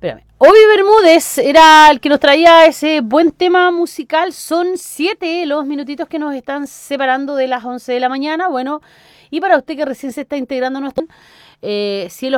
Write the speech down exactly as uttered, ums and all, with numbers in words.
Espérame. Obi Bermúdez era el que nos traía ese buen tema musical. Son siete los minutitos que nos están separando de las once de la mañana. Bueno, y para usted que recién se está integrando a nuestro... Eh, cielo